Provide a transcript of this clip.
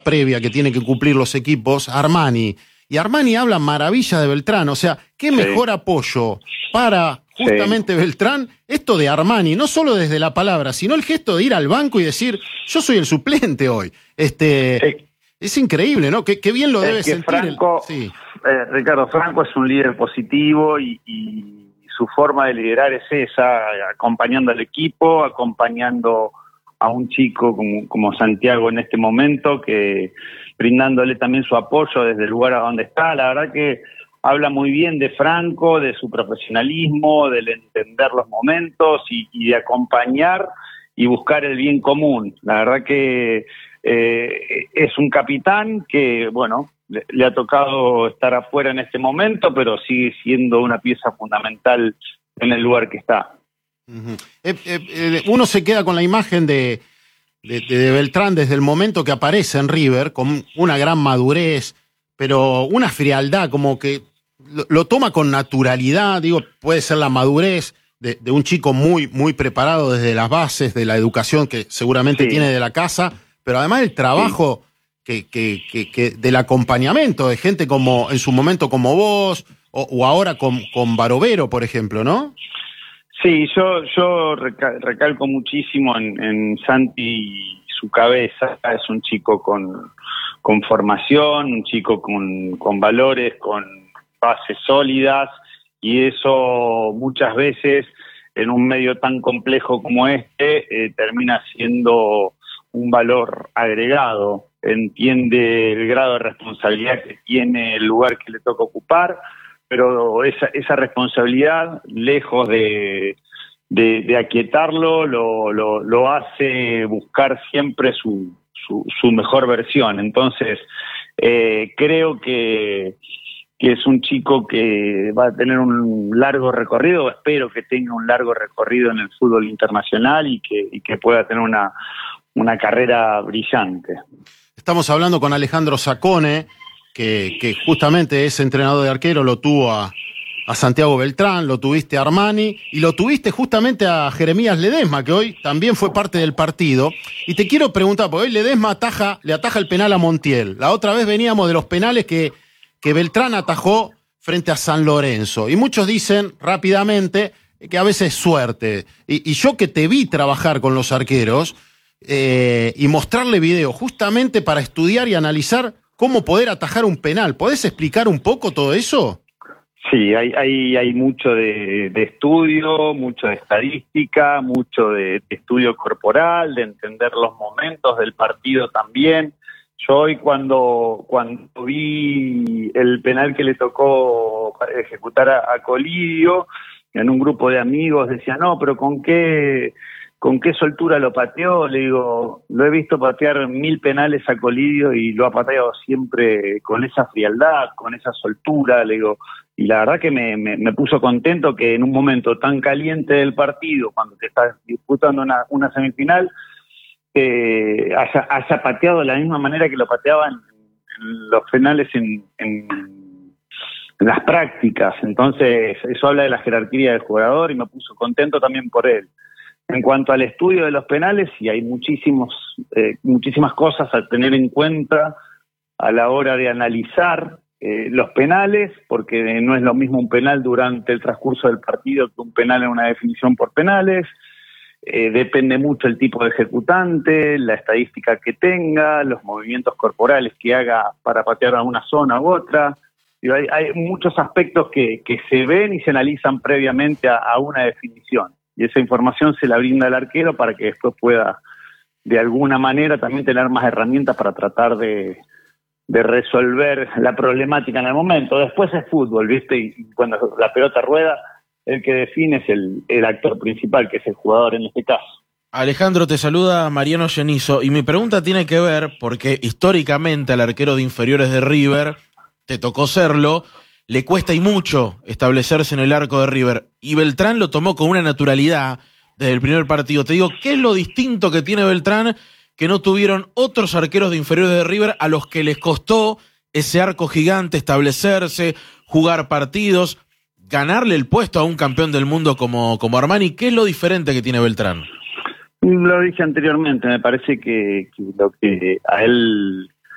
previa que tienen que cumplir los equipos, Armani. Y Armani habla maravilla de Beltrán. O sea, qué mejor apoyo para justamente Beltrán, esto de Armani, no solo desde la palabra, sino el gesto de ir al banco y decir, yo soy el suplente hoy. Es increíble, ¿no? Qué bien lo debe sentir. Franco, Ricardo, Franco es un líder positivo y su forma de liderar es esa, acompañando al equipo, acompañando a un chico como Santiago en este momento, que brindándole también su apoyo desde el lugar a donde está. La verdad que habla muy bien de Franco, de su profesionalismo, del entender los momentos y de acompañar y buscar el bien común. La verdad que es un capitán que, bueno, le ha tocado estar afuera en este momento, pero sigue siendo una pieza fundamental en el lugar que está. Uno se queda con la imagen de Beltrán desde el momento que aparece en River, con una gran madurez, pero una frialdad, como que lo toma con naturalidad. Digo, puede ser la madurez de un chico muy, muy preparado desde las bases de la educación que seguramente tiene de la casa, pero además el trabajo que del acompañamiento de gente como en su momento como vos, o ahora con Barovero, por ejemplo, ¿no? Sí, yo recalco muchísimo en Santi y su cabeza. Es un chico con formación, un chico con valores, con bases sólidas, y eso muchas veces en un medio tan complejo como termina siendo un valor agregado. Entiende el grado de responsabilidad que tiene el lugar que le toca ocupar, pero esa responsabilidad, lejos de aquietarlo, lo hace buscar siempre su mejor versión. Entonces, creo que es un chico que va a tener un largo recorrido, espero que tenga un largo recorrido en el fútbol internacional y que pueda tener una carrera brillante. Estamos hablando con Alejandro Sacone, que justamente es entrenador de arquero, lo tuvo a Santiago Beltrán, lo tuviste a Armani y lo tuviste justamente a Jeremías Ledesma, que hoy también fue parte del partido. Y te quiero preguntar, porque hoy Ledesma le ataja el penal a Montiel. La otra vez veníamos de los penales que Beltrán atajó frente a San Lorenzo. Y muchos dicen rápidamente que a veces es suerte. Y yo que te vi trabajar con los arqueros y mostrarle video justamente para estudiar y analizar cómo poder atajar un penal. ¿Podés explicar un poco todo eso? Sí, hay mucho de estudio, mucho de estadística, mucho de estudio corporal, de entender los momentos del partido también. Yo hoy cuando vi el penal que le tocó ejecutar a Colidio, en un grupo de amigos decía, no, pero ¿con qué soltura lo pateó? Le digo, lo he visto patear 1000 penales a Colidio y lo ha pateado siempre con esa frialdad, con esa soltura, le digo, y la verdad que me puso contento que en un momento tan caliente del partido, cuando te estás disputando una semifinal, haya pateado de la misma manera que lo pateaban en los penales en las prácticas. Entonces eso habla de la jerarquía del jugador y me puso contento también por él. En cuanto al estudio de los penales, sí hay muchísimas cosas a tener en cuenta a la hora de analizar los penales, porque no es lo mismo un penal durante el transcurso del partido que un penal en una definición por penales. Depende mucho el tipo de ejecutante, la estadística que tenga, los movimientos corporales que haga para patear a una zona u otra. Hay muchos aspectos que se ven y se analizan previamente a una definición. Y esa información se la brinda al arquero para que después pueda, de alguna manera, también tener más herramientas para tratar de resolver la problemática en el momento. Después es fútbol, ¿viste? Y cuando la pelota rueda, el que define es el actor principal, que es el jugador en este caso. Alejandro, te saluda Mariano Genizo, y mi pregunta tiene que ver, porque históricamente al arquero de inferiores de River, te tocó serlo, le cuesta y mucho establecerse en el arco de River, y Beltrán lo tomó con una naturalidad desde el primer partido. Te digo, ¿qué es lo distinto que tiene Beltrán que no tuvieron otros arqueros de inferiores de River a los que les costó ese arco gigante, establecerse, jugar partidos, ganarle el puesto a un campeón del mundo como Armani? ¿Qué es lo diferente que tiene Beltrán? Lo dije anteriormente, me parece que lo que a él